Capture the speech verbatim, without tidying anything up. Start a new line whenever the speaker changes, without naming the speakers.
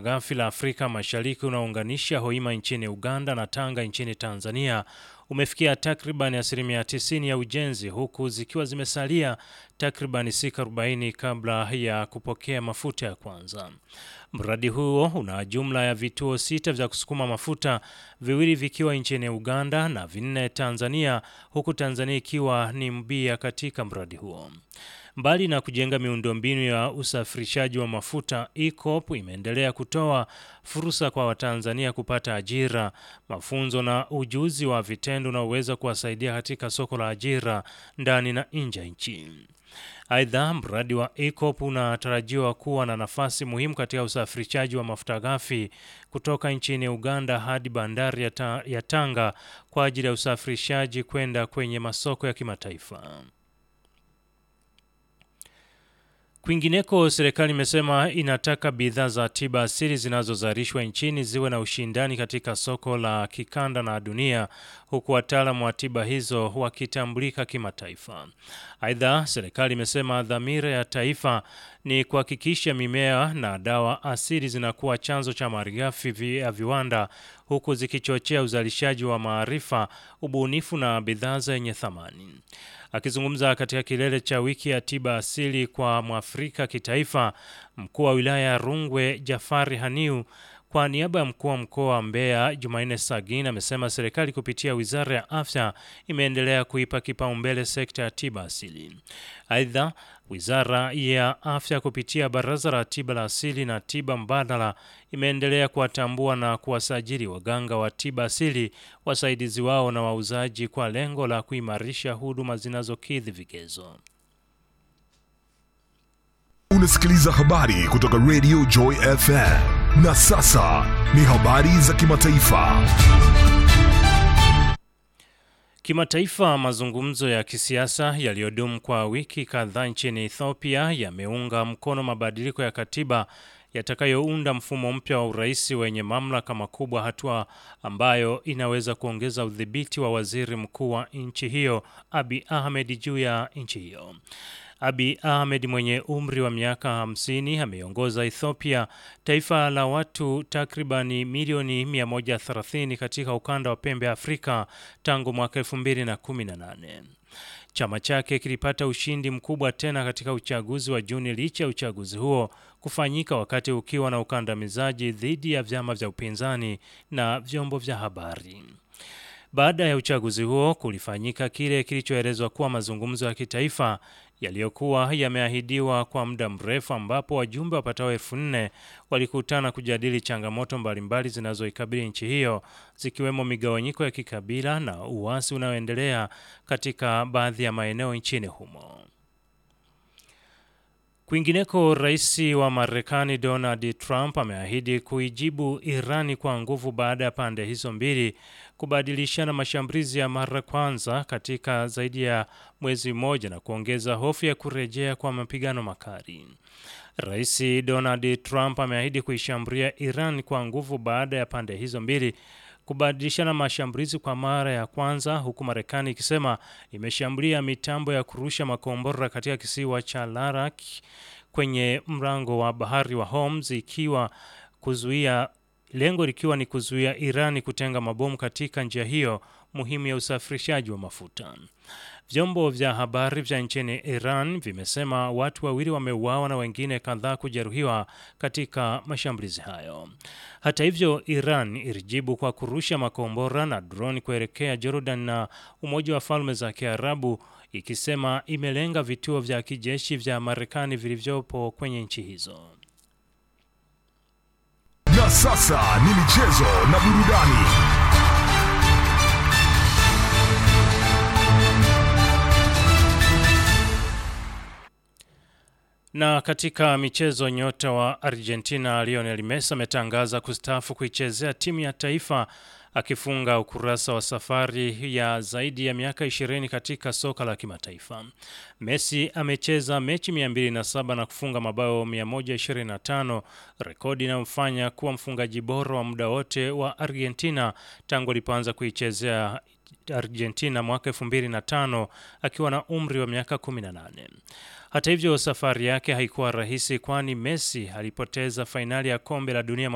ghafi la Afrika Mashariki unaounganisha Hoima nchini Uganda na Tanga nchini Tanzania umefikia takriban asilimia tisini ya ujenzi, huku zikiwa zimesalia takriban siku arobaini kabla ya kupokea mafuta ya kwanza. Mradi huo una jumla ya vituo sita vya kusukuma mafuta, viwili vikiwa nchini Uganda na vinne Tanzania, huku Tanzania ikiwa ni mbia katika mradi huo. Mbali na kujenga miundombinu ya usafirishaji wa mafuta, E C O P imeendelea kutoa fursa kwa Watanzania kupata ajira, mafunzo na ujuzi wa vitendo na uweza kuwasaidia katika soko la ajira ndani na nje ya nchi. Aidha, mradi wa E C O P unatarajiwa kuwa na nafasi muhimu katika usafirishaji wa mafuta ghafi kutoka nchini Uganda hadi bandari ya, ta, ya Tanga kwa ajili ya usafirishaji kwenda kwenye masoko ya kimataifa. Kwingineko, serikali imesema inataka bidhaa za tiba asili zinazozalishwa nchini ziwe na ushindani katika soko la kikanda na dunia, huku wataalamu wa tiba hizo wakitambulika kimataifa. Aidha, serikali imesema dhamira ya taifa ni kuhakikisha mimea na dawa asili zinakuwa chanzo cha malighafi vya viwanda, huku zikichochea uzalishaji wa maarifa, ubunifu na bidhaa zenye thamani. Akizungumza katika kilele cha wiki ya tiba asili kwa Mwafrika kitaifa, mkuu wa wilaya Rungwe Jafari Haniu kwa niaba ya mkuu wa mkoa wa Mbeya Jumanne Sagina amesema serikali kupitia Wizara ya Afya imeendelea kuipa kipaumbele sekta ya tiba asili. Aidha, Wizara ya Afya kupitia Baraza la Tiba la Asili na Tiba Mbadala imeendelea kuwatambua na kuwasajili waganga wa tiba asili, wasaidizi wao na wauzaji kwa lengo la kuimarisha huduma zinazokidhi vigezo.
Unasikiliza habari kutoka Radio Joy F M. Na sasa ni habari za kimataifa.
Kimataifa, mazungumzo ya kisiasa yaliyodumu kwa wiki kadhaa nchini Ethiopia yameunga mkono mabadiliko ya katiba yatakayounda mfumo mpya wa urais wenye mamlaka makubwa, hatua ambayo inaweza kuongeza udhibiti wa waziri mkuu wa nchi hiyo Abiy Ahmed juu ya nchi hiyo. Abiy Ahmed mwenye umri wa miaka hamsini ameongoza Ethiopia, taifa la watu takribani milioni mia moja thelathini katika ukanda wa pembe Afrika tangu mwaka elfu mbili na kumi na nane. Chama chake kilipata ushindi mkubwa tena katika uchaguzi wa Juni licha ya uchaguzi huo kufanyika wakati ukiwa na ukandamizaji dhidi ya vyama vya upinzani na vyombo vya habari. Baada ya uchaguzi huo kulifanyika kile kilichoelezwa kuwa mazungumzo ya kitaifa yaliyokuwa yameahidiwa kwa muda mrefu, ambapo wajumbe wapatao elfu nne walikutana kujadili changamoto mbalimbali zinazoikabili nchi hiyo, zikiwemo migawanyiko ya kikabila na uasi unaoendelea katika baadhi ya maeneo nchini humo. Kwingineko, rais wa Marekani Donald Trump ameahidi kuijibu Irani kwa nguvu baada ya pande hizo mbili kubadilishana mashambulizi ya mara kwanza katika zaidi ya mwezi mmoja na kuongeza hofu ya kurejea kwa mapigano makali. Rais Donald Trump ameahidi kuishambulia Iran kwa nguvu baada ya pande hizo mbili kubadilishana mashambulizi kwa mara ya kwanza, huku Marekani ikisema imeshambulia mitambo ya kurusha makombora katika kisiwa cha Larak kwenye mlango wa bahari wa Hormuz, ikiwa kuzuia lengo likiwa ni kuzuia Irani kutenga mabomu katika njia hiyo muhimu ya usafirishaji wa mafuta. Vyombo vya habari vya nchini Iran vimesema watu wawili wameuawa na wengine kadhaa kujeruhiwa katika mashambulizi hayo. Hata hivyo, Iran ilijibu kwa kurusha makombora na drone kuelekea Jordan na Umoja wa Falme za Kiarabu, ikisema imelenga vituo vya kijeshi vya Marekani vilivyopo kwenye nchi hizo.
Na sasa ni michezo na burudani.
Na katika michezo, nyota wa Argentina Lionel Messi ametangaza kustaafu kuichezea timu ya taifa, akifunga ukurasa wa safari ya zaidi ya miaka ishirini katika soka la kimataifa. Messi amecheza mechi mia mbili na saba na kufunga mabao mia moja ishirini na tano, rekodi inayomfanya kuwa mfungaji bora wa muda wote wa Argentina tangu alipoanza kuichezea Argentina mwaka elfu mbili na tano akiwa na umri wa miaka kumi na nane. Hata hivyo, safari yake haikuwa rahisi, kwani Messi alipoteza fainali ya kombe la dunia